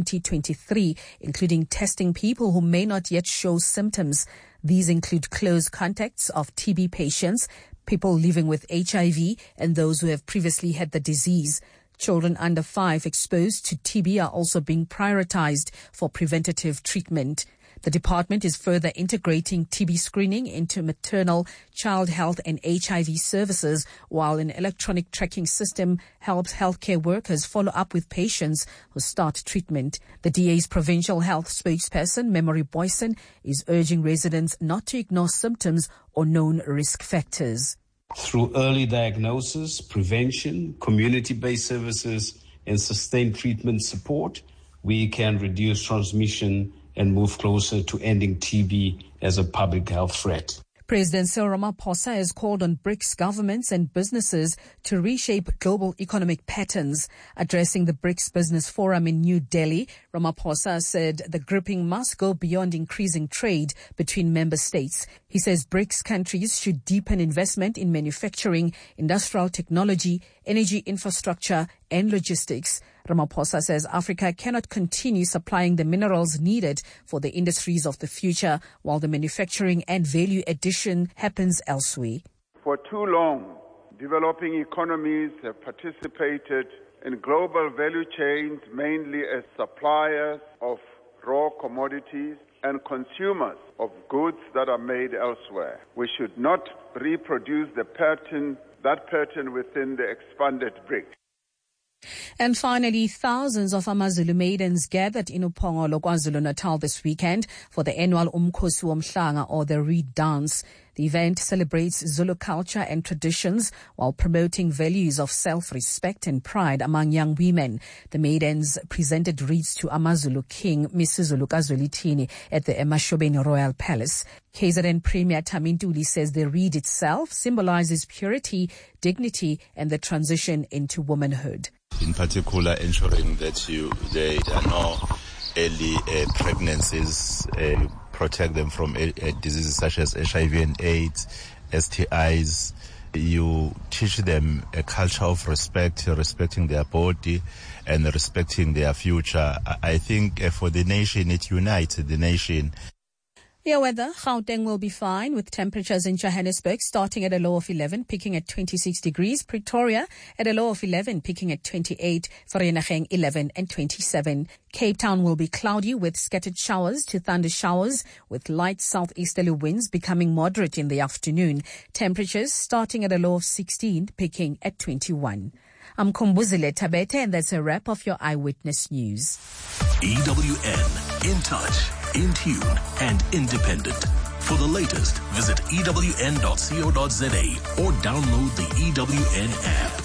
2023, including testing people who may not yet show symptoms. These include close contacts of TB patients, people living with HIV, and those who have previously had the disease. Children under 5 exposed to TB are also being prioritized for preventative treatment. The department is further integrating TB screening into maternal, child health and HIV services, while an electronic tracking system helps healthcare workers follow up with patients who start treatment. The DA's provincial health spokesperson, Memory Boyson, is urging residents not to ignore symptoms or known risk factors. Through early diagnosis, prevention, community-based services, and sustained treatment support, we can reduce transmission and move closer to ending TB as a public health threat. President Cyril Ramaphosa has called on BRICS governments and businesses to reshape global economic patterns. Addressing the BRICS Business Forum in New Delhi, Ramaphosa said the grouping must go beyond increasing trade between member states. He says BRICS countries should deepen investment in manufacturing, industrial technology, energy infrastructure, and logistics. Ramaphosa says Africa cannot continue supplying the minerals needed for the industries of the future, while the manufacturing and value addition happens elsewhere. For too long, developing economies have participated in global value chains mainly as suppliers of raw commodities and consumers of goods that are made elsewhere. We should not reproduce that pattern within the expanded BRICS. And finally, thousands of AmaZulu maidens gathered in Upongolo, KwaZulu-Natal this weekend for the annual Umkhosi Womhlanga, or the Reed Dance. The event celebrates Zulu culture and traditions while promoting values of self-respect and pride among young women. The maidens presented wreaths to AmaZulu King, Misuzulu Kazwelithini, at the Emashobeni Royal Palace. KZN Premier Tamintuli says the reed itself symbolizes purity, dignity, and the transition into womanhood. In particular, ensuring that there are no early pregnancies, protect them from diseases such as HIV and AIDS, STIs. You teach them a culture of respect, respecting their body and respecting their future. I think for the nation, it unites the nation. Your weather, Gauteng will be fine with temperatures in Johannesburg starting at a low of 11, peaking at 26 degrees. Pretoria at a low of 11, peaking at 28. Vereeniging 11 and 27. Cape Town will be cloudy with scattered showers to thunder showers with light southeasterly winds becoming moderate in the afternoon. Temperatures starting at a low of 16, peaking at 21. I'm Kumbuzile Tabete, and that's a wrap of your Eyewitness News. EWN, in touch, in tune, and independent. For the latest, visit ewn.co.za or download the EWN app.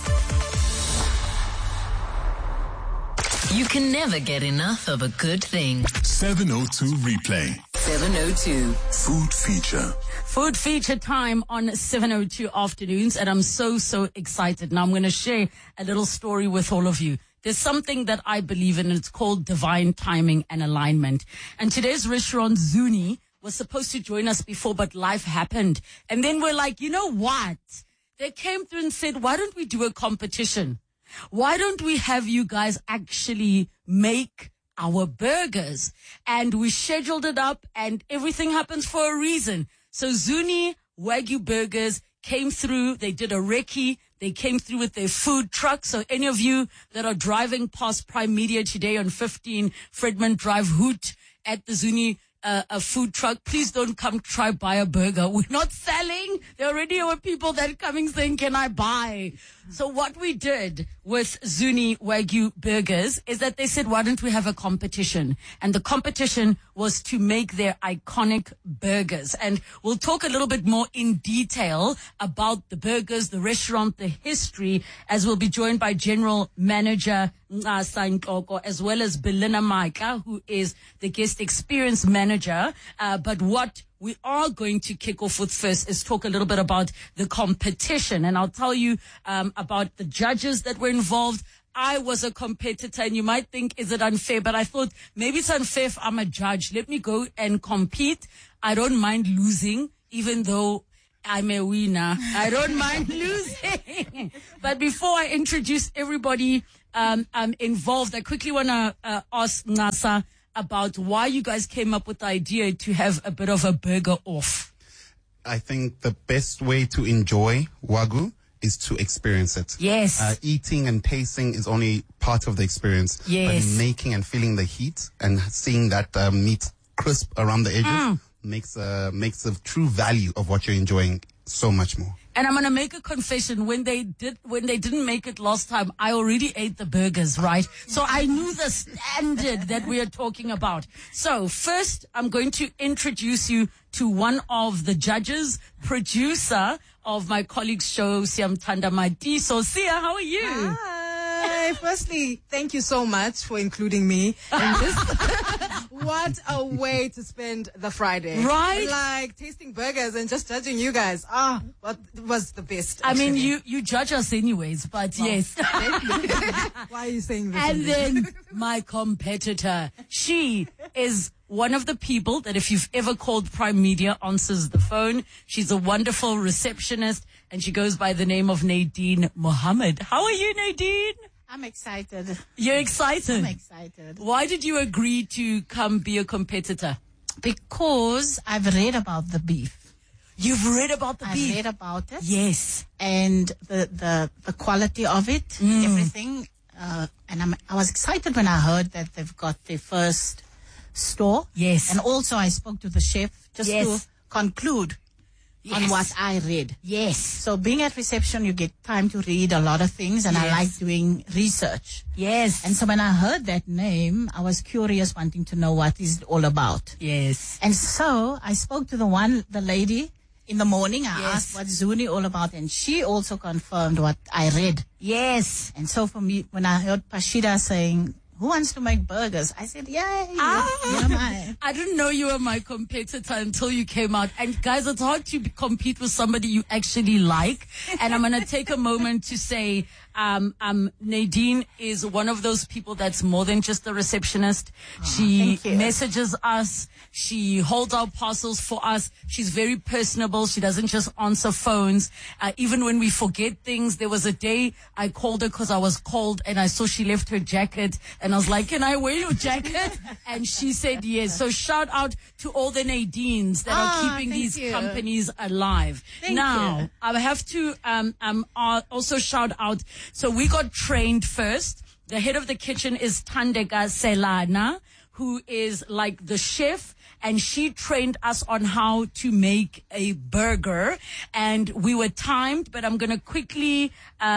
You can never get enough of a good thing. 702 replay. 702. Food feature. Food feature time on 702 afternoons, and I'm so excited. Now I'm going to share a little story with all of you. There's something that I believe in, and it's called divine timing and alignment. And today's restaurant, Zuni, was supposed to join us before, but life happened. And then we're like, you know what? They came through and said, why don't we do a competition? Why don't we have you guys actually make our burgers? And we scheduled it up, and everything happens for a reason. So Zuni Wagyu Burgers came through. They did a recce. They came through with their food truck. So any of you that are driving past Prime Media today on 15 Fredman Drive, hoot at the Zuni a food truck. Please don't come try buy a burger. We're not selling. There already were people that are coming saying, can I buy? So what we did with Zuni Wagyu Burgers is that they said, why don't we have a competition? And the competition was to make their iconic burgers. And we'll talk a little bit more in detail about the burgers, the restaurant, the history, as we'll be joined by General Manager Sankoko, as well as Belinda Maika, who is the guest experience manager. But what we are going to kick off with first is talk a little bit about the competition. And I'll tell you about the judges that were involved. I was a competitor, and you might think, is it unfair? But I thought, maybe it's unfair if I'm a judge. Let me go and compete. I don't mind losing, even though I'm a winner. I don't mind losing. But before I introduce everybody involved, I quickly want to ask Ncasa about why you guys came up with the idea to have a bit of a burger off. I think the best way to enjoy Wagyu is to experience it. Yes. Eating and tasting is only part of the experience. Yes. But making and feeling the heat and seeing that meat crisp around the edges makes the true value of what you're enjoying so much more. And I'm going to make a confession. When they didn't make it last time, I already ate the burgers, right? So I knew the standard that we are talking about. So first, I'm going to introduce you to one of the judges, producer of my colleague's show, Siyamthanda Madiso. Sia, how are you? Hi. Firstly, thank you so much for including me in this. What a way to spend the Friday. Right? Like tasting burgers and just judging you guys. What was the best? I actually. mean, you judge us anyways, but yes. Why are you saying this? And then my competitor, she is one of the people that if you've ever called Prime Media answers the phone. She's a wonderful receptionist and she goes by the name of Nadine Mohammed. How are you, Nadine? I'm excited. You're excited? I'm excited. Why did you agree to come be a competitor? Because I've read about the beef. You've read about the beef? I've read about it. Yes. And the quality of it, everything. And I was excited when I heard that they've got their first store. Yes. And also I spoke to the chef just to conclude on what I read. Yes. So being at reception, you get time to read a lot of things, and I like doing research. Yes. And so when I heard that name, I was curious, wanting to know what is it all about. Yes. And so I spoke to the lady in the morning. I asked what's Zuni all about, and she also confirmed what I read. Yes. And so for me, when I heard Pashida saying, who wants to make burgers? I said, yay. I didn't know you were my competitor until you came out. And guys, it's hard to compete with somebody you actually like. And I'm going to take a moment to say, Nadine is one of those people that's more than just a receptionist. She messages us. She holds our parcels for us. She's very personable. She doesn't just answer phones. Even when we forget things, there was a day I called her because I was cold and I saw she left her jacket and I was like, can I wear your jacket? And she said yes. So shout out to all the Nadines that are keeping these companies alive. Now, I have to also shout out. So we got trained first. The head of the kitchen is Thandeka Selana, who is like the chef, and she trained us on how to make a burger. And we were timed, but I'm going to quickly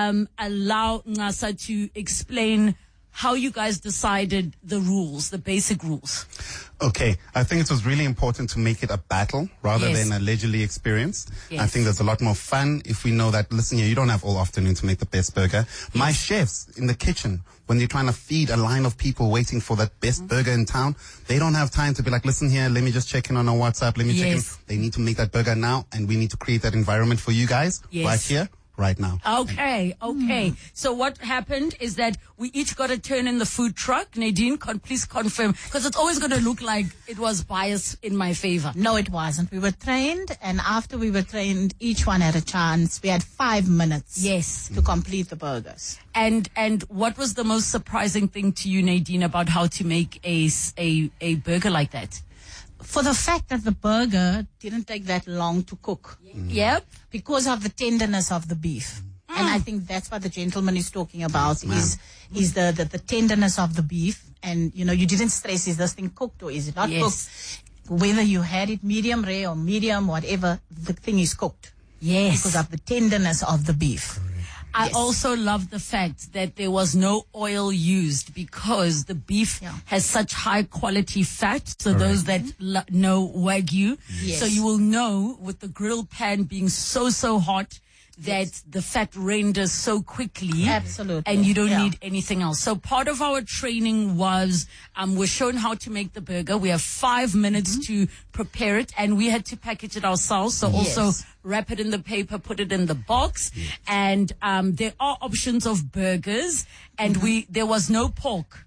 allow Ncasa to explain how you guys decided the rules, the basic rules. Okay, I think it was really important to make it a battle rather than a leisurely experience. Yes. I think there's a lot more fun if we know that, listen here, you don't have all afternoon to make the best burger. My chefs in the kitchen, when they're trying to feed a line of people waiting for that best burger in town, they don't have time to be like, listen here, let me just check in on our WhatsApp, let me check in. They need to make that burger now, and we need to create that environment for you guys right here, right now. Okay. So what happened is that we each got a turn in the food truck. Nadine, please confirm, because it's always going to look like it was biased in my favor. No, it wasn't. We were trained, and after we were trained, each one had a chance. We had 5 minutes to complete the burgers. And what was the most surprising thing to you, Nadine, about how to make a burger like that? For the fact that the burger didn't take that long to cook. Yep. Because of the tenderness of the beef. And I think that's what the gentleman is talking about, is the tenderness of the beef. And, you know, you didn't stress, is this thing cooked or is it not cooked? Whether you had it medium rare or medium, whatever, the thing is cooked. Yes. Because of the tenderness of the beef. I also love the fact that there was no oil used because the beef has such high quality fat. So those that know Wagyu, so you will know with the grill pan being so hot that the fat renders so quickly. Absolutely. And you don't need anything else. So part of our training was, we're shown how to make the burger. We have 5 minutes to prepare it, and we had to package it ourselves. So also wrap it in the paper, put it in the box. And there are options of burgers, and there was no pork.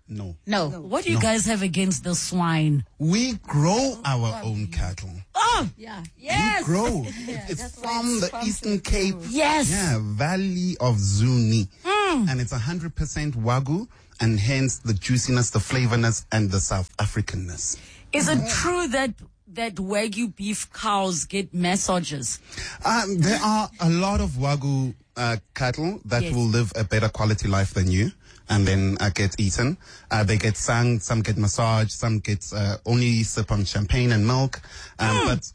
No. What do you guys have against the swine? We grow our own cattle. Oh, Yeah. yes. We grow. It's that's why from it's the from Eastern Cape. Yes. Yeah, Valley of Zuni. And it's 100% Wagyu, and hence the juiciness, the flavorness, and the South Africanness. Is it true that Wagyu beef cows get massages? There are a lot of Wagyu cattle that Yes. will live a better quality life than you, and then get eaten. They get sung, some get massaged, some get only sip on champagne and milk. But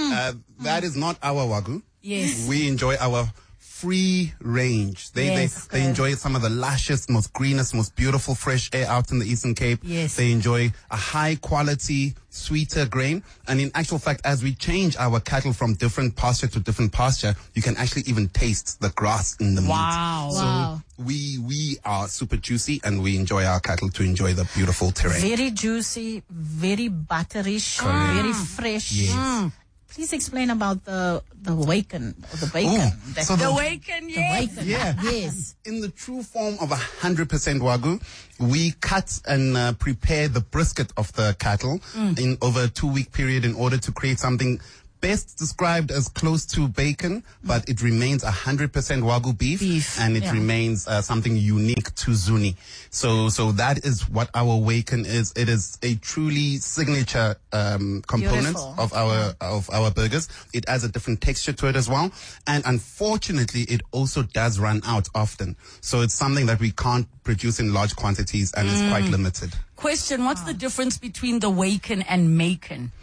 that is not our Wagyu. Yes. We enjoy our free range. They enjoy some of the lushest, most greenest, most beautiful fresh air out in the Eastern Cape. Yes. They enjoy a high quality, sweeter grain. And in actual fact, as we change our cattle from different pasture to different pasture, you can actually even taste the grass in the meat. Wow. So we are super juicy, and we enjoy our cattle to enjoy the beautiful terrain. Very juicy, very butterish, very fresh. Yes. Please explain about the waken or the bacon. So The waken, yes. Bacon. Yeah. Yes. In the true form of 100% Wagyu, we cut and prepare the brisket of the cattle in over a 2-week period in order to create something best described as close to bacon, but it remains 100% Wagyu beef, and it remains something unique to Zuni. So that is what our waken is. It is a truly signature component Beautiful. of our burgers. It adds a different texture to it as well, and unfortunately, it also does run out often. So it's something that we can't produce in large quantities, and it's quite limited. Question, what's the difference between the waken and macon?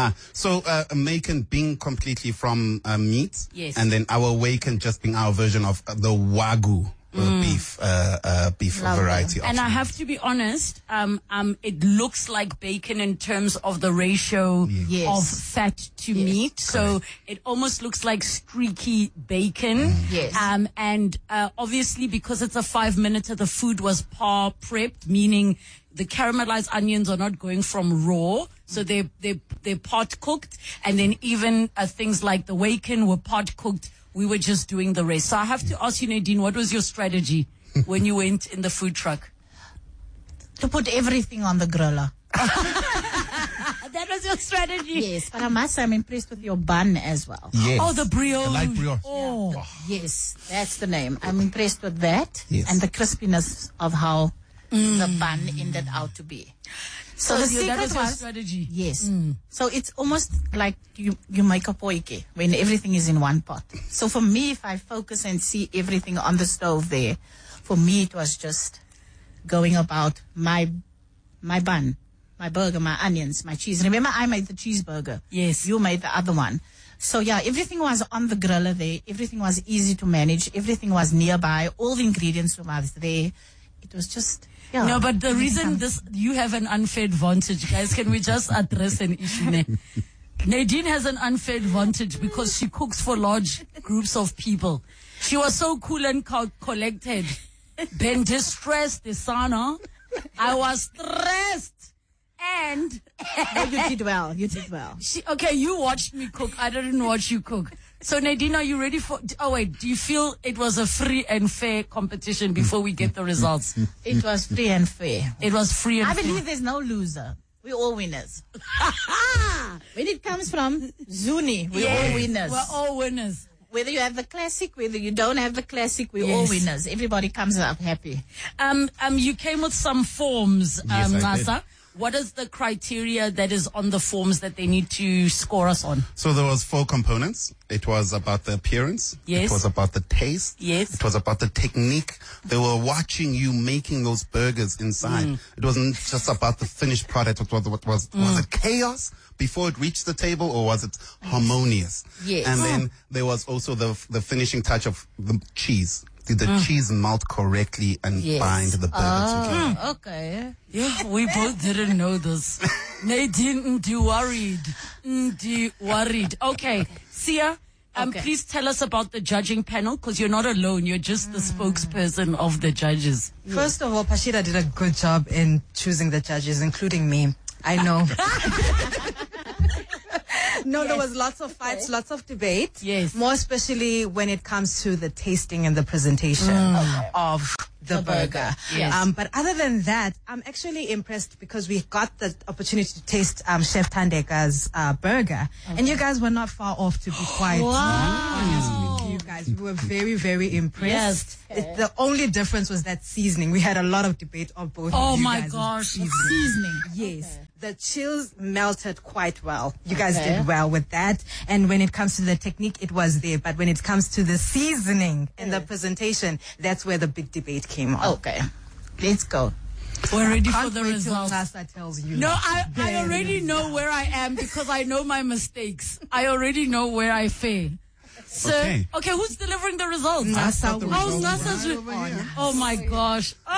So macon being completely from meat, Yes. and then our waken just being our version of the Wagyu beef variety. And I have to be honest, it looks like bacon in terms of the ratio Yes. of fat to meat. So it almost looks like streaky bacon. Yes. And obviously because it's a 5-minute, the food was par prepped, meaning the caramelized onions are not going from raw. So they're pot cooked. And then even things like the waken were pot cooked. We were just doing the rest. So I have to ask you, Nadine, what was your strategy when you went in the food truck? To put everything on the griller. That was your strategy? Yes, but I must say I'm impressed with your bun as well. Yes. Oh, the brioche. The light brioche. Oh. Yes, that's the name. I'm impressed with that Yes. and the crispiness of how the bun ended out to be. So the that secret was your was strategy. yes. So it's almost like you make a poike when everything is in one pot. So for me, if I focus and see everything on the stove there, for me it was just going about my bun, my burger, my onions, my cheese. Remember, I made the cheeseburger. Yes. You made the other one. So yeah, everything was on the griller there. Everything was easy to manage. Everything was nearby. All the ingredients were there. It was just. Yeah. No, but the reason you have an unfair advantage, guys, can we just address an issue? Nadine has an unfair advantage because she cooks for large groups of people. She was so cool and collected. Been distressed, Isana. I was stressed. And No, you did well. You did well. okay, you watched me cook. I didn't watch you cook. So Nadine, are you ready for? Oh wait, do you feel it was a free and fair competition before we get the results? It was free and fair. It was free and I fair. believe there's no loser. We're all winners. When it comes from Zuni, we're all winners. We're all winners. Whether you have the classic, whether you don't have the classic, we're all winners. Everybody comes up happy. You came with some forms, Yes, I did. Nasa. What is the criteria that is on the forms that they need to score us on? So there was 4 components. It was about the appearance. Yes. It was about the taste. Yes. It was about the technique. They were watching you making those burgers inside. It wasn't just about the finished product. Was it chaos before it reached the table, or was it harmonious? Yes. And then there was also the finishing touch of the cheese. Did the cheese melt correctly and bind the burger together? Okay. Yeah, we both didn't know this. Nadine, worried. Worried. Okay, Sia, Okay. please tell us about the judging panel, because you're not alone. You're just the spokesperson of the judges. First of all, Pashida did a good job in choosing the judges, including me. I know. No, there was lots of fights, lots of debate. Yes. More especially when it comes to the tasting and the presentation of the burger. Yes. But other than that, I'm actually impressed because we got the opportunity to taste Chef Thandeka's burger. And you guys were not far off, to be quite honest with you guys. We were very, very impressed. The only difference was that seasoning. We had a lot of debate of both Oh of you my guys' gosh. seasoning. Yes. The chills melted quite well. You guys did well with that. And when it comes to the technique, it was there. But when it comes to the seasoning and the presentation, that's where the big debate came on. Okay. Let's go. We're ready for Can't the wait till results. Nasa tells you. No, I already know where I am because I know my mistakes. I already know where I fail. So, okay, who's delivering the results? Nasa. Oh, NASA's. Oh my gosh.